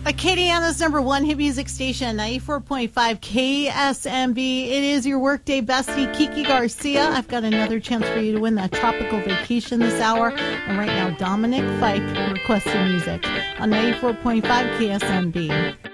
Acadiana's number one hit music station, 94.5 KSMB. It is your workday bestie, Kiki Garcia. I've got another chance for you to win that tropical vacation this hour. And right now, Dominic Fike requesting music on 94.5 KSMB.